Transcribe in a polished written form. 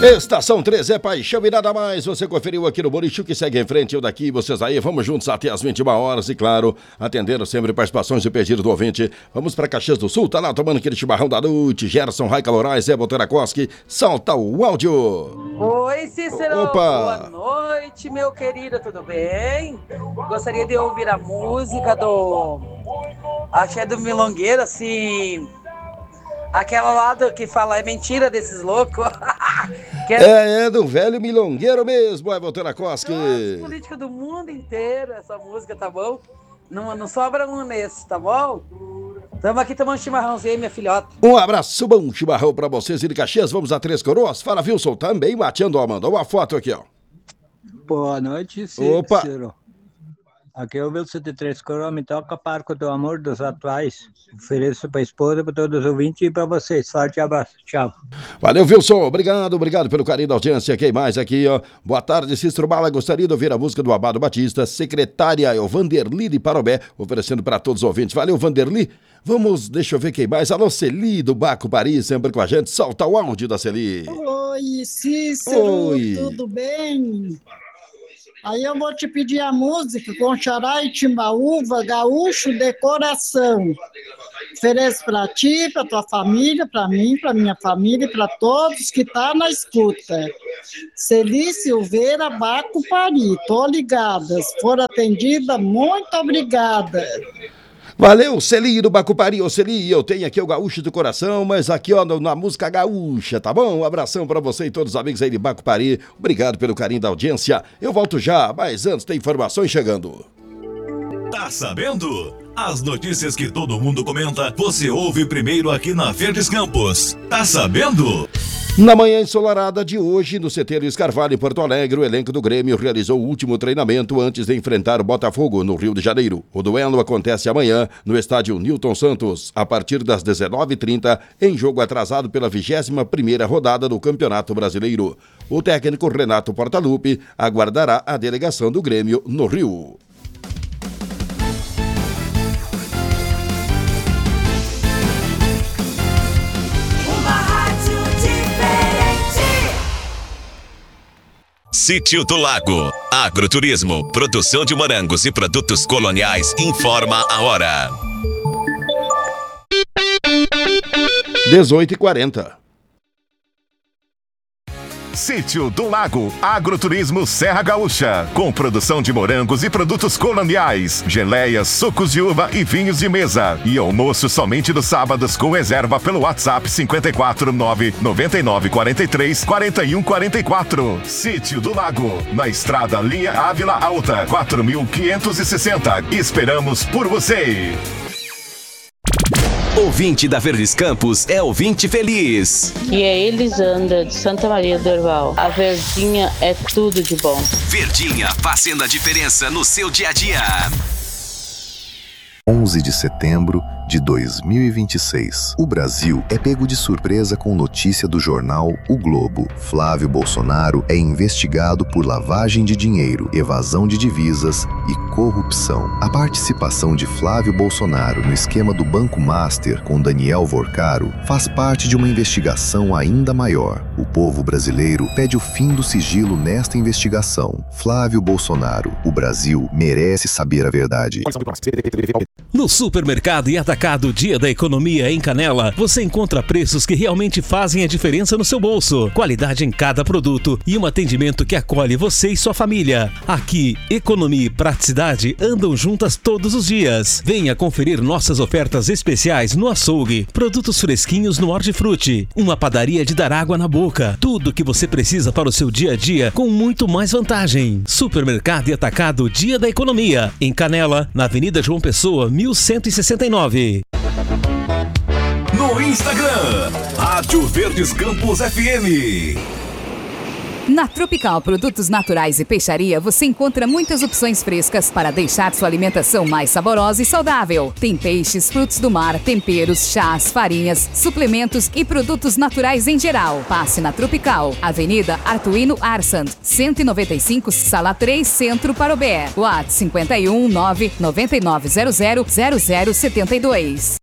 Estação 13 é paixão e nada mais. Você conferiu aqui no Borichu que segue em frente. Eu daqui, vocês aí. Vamos juntos até as 21 horas e, claro, atendendo sempre participações e pedido do ouvinte. Vamos para Caxias do Sul. Tá lá tomando aquele chimarrão da noite. Gerson, Raica Lorais, Zé Boterakoski. Solta o áudio. Oi, Cícero. Opa. Boa noite, meu querido. Tudo bem? Gostaria de ouvir a música do... Acho que é do Milongueiro, assim... Aquela lá que fala é mentira desses loucos. É do velho milongueiro mesmo, é Boterakoski. Política do mundo inteiro, essa música, tá bom? Não sobra um nesse, tá bom? Tamo aqui tomando chimarrãozinho, minha filhota. Um abraço, bom chimarrão pra vocês e de Caxias. Vamos a Três Coroas. Fala, Wilson, também mateando, ó, mandou uma foto aqui, ó. Boa noite, Cícero. Opa. Aqui é o Wilson de Três Coroas, me toca Parco do Amor dos Atuais. Ofereço para a esposa, para todos os ouvintes e para vocês. Forte abraço, tchau. Valeu, Wilson, obrigado pelo carinho da audiência. Quem mais aqui, ó? Boa tarde, Cícero Bala. Gostaria de ouvir a música do Amado Batista. Secretária é o Vanderli de Parobé, oferecendo para todos os ouvintes. Valeu, Vanderli. Vamos, deixa eu ver quem mais. Alô, Celi do Baco Paris, sempre com a gente. Solta o áudio da Celi. Oi, Cícero, Oi. Tudo bem? Aí eu vou te pedir a música com Xará e Timbaúva, Gaúcho de Coração. Ofereço para ti, para tua família, para mim, para minha família e para todos que tá na escuta. Celi Silveira, Baco Paris, tô ligada. Se for atendida, muito obrigada. Valeu, Celi do Bacupari. Ô, Celi, eu tenho aqui o Gaúcho do Coração, mas aqui, ó, na música gaúcha, tá bom? Um abração pra você e todos os amigos aí de Bacupari. Obrigado pelo carinho da audiência. Eu volto já, mas antes tem informações chegando. Tá sabendo? As notícias que todo mundo comenta, você ouve primeiro aqui na Verdes Campos. Tá sabendo? Na manhã ensolarada de hoje, no CT Luiz Carvalho, em Porto Alegre, o elenco do Grêmio realizou o último treinamento antes de enfrentar o Botafogo, no Rio de Janeiro. O duelo acontece amanhã no estádio Newton Santos, a partir das 19h30, em jogo atrasado pela 21ª rodada do Campeonato Brasileiro. O técnico Renato Portaluppi aguardará a delegação do Grêmio no Rio. Sítio do Lago. Agroturismo, produção de morangos e produtos coloniais, informa a hora. 18h40. Sítio do Lago, Agroturismo Serra Gaúcha, com produção de morangos e produtos coloniais, geleias, sucos de uva e vinhos de mesa. E almoço somente nos sábados com reserva pelo WhatsApp 549-9943-4144. Sítio do Lago, na estrada Linha Ávila Alta, 4560. Esperamos por você! Ouvinte da Verdes Campos é ouvinte feliz. E é Elisandra, de Santa Maria do Herval. A Verdinha é tudo de bom. Verdinha, fazendo a diferença no seu dia a dia. 11 de setembro de 2026. O Brasil é pego de surpresa com notícia do jornal O Globo. Flávio Bolsonaro é investigado por lavagem de dinheiro, evasão de divisas e corrupção. A participação de Flávio Bolsonaro no esquema do Banco Master com Daniel Vorcaro faz parte de uma investigação ainda maior. O povo brasileiro pede o fim do sigilo nesta investigação. Flávio Bolsonaro, o Brasil merece saber a verdade. No Supermercado e Atacado Dia da Economia em Canela, você encontra preços que realmente fazem a diferença no seu bolso. Qualidade em cada produto e um atendimento que acolhe você e sua família. Aqui, economia e praticidade andam juntas todos os dias. Venha conferir nossas ofertas especiais no açougue, produtos fresquinhos no Hortifruti, uma padaria de dar água na boca. Tudo o que você precisa para o seu dia a dia com muito mais vantagem. Supermercado e Atacado Dia da Economia em Canela, na Avenida João Pessoa, 1169. No Instagram, Rádio Verdes Campos FM. Na Tropical Produtos Naturais e Peixaria, você encontra muitas opções frescas para deixar sua alimentação mais saborosa e saudável. Tem peixes, frutos do mar, temperos, chás, farinhas, suplementos e produtos naturais em geral. Passe na Tropical, Avenida Artuino Arsand, 195, Sala 3, Centro, Parobé. WhatsApp 51 9 9900 0072.